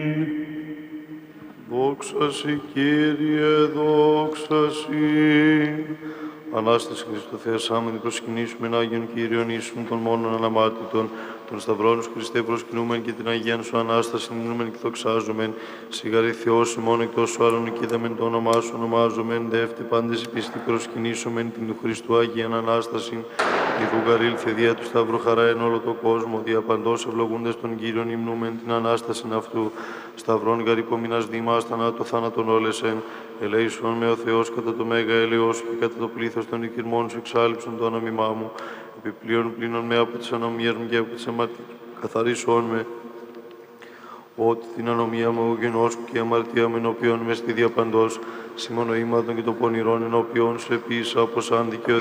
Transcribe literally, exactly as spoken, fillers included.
Δόξα Συ, Κύριε, δόξα Συ. Ανάσταση Χριστού Θεασάμενη προσκυνήσουμε εν Άγιον Κύριον Ιησούν των μόνον αναμάρτητων, των Σταυρών σου Χριστέ προσκυνούμεν και την Αγίαν σου Ανάσταση νυμνούμεν και δοξάζομεν. Σιγαρή Θεός ημών εκτός σου άλλων οικίδαμεν το όνομά σου ονομάζομεν. Δεύτε πάντες η πίστη προσκυνήσομεν την του Χριστού Αγίαν Ανάσταση. Η Δούγαρ ήλθε δια του Σταύρου χαρά εν όλο το κόσμο, δια παντός ευλογούντες τον Κύριον υμνούμεν την Ανάστασιν αυτού. Σταυρών γαρ υπομείνας δήμας θανάτω θάνατον όλεσεν. Ελέησον με ο Θεός κατά το μέγα έλεος σου και κατά το πλήθος των οικειρμών σου εξάλληψον το όνομά μου. Επιπλέον πλήνων με από τις ανομίες μου και από τις αμαρτίες. Καθαρίσον με ότι την ανομία μου ο γενός μου και η αμαρτία μου ενώπιον με στη διαπαντός. Συμμονοήματον και των πονηρών ενώπιον σου επίσης όπως αν δικαιωθεί.